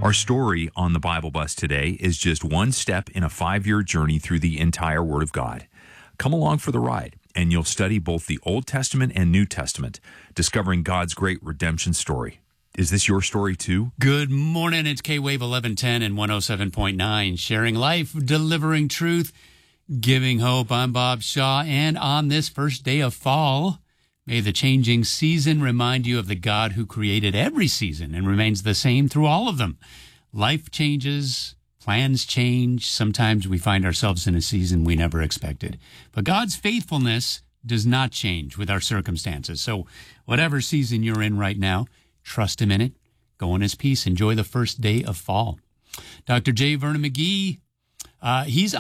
Our story on the Bible Bus today is just one step in a 5-year journey through the entire Word of God. Come along for the ride, and you'll study both the Old Testament and New Testament, discovering God's great redemption story. Is this your story too? Good morning. It's K-Wave 1110 and 107.9, sharing life, delivering truth, giving hope. I'm Bob Shaw, and on this first day of fall, may the changing season remind you of the God who created every season and remains the same through all of them. Life changes, plans change. Sometimes we find ourselves in a season we never expected. But God's faithfulness does not change with our circumstances. So whatever season you're in right now, trust Him in it. Go in His peace. Enjoy the first day of fall. Dr. J. Vernon McGee, he's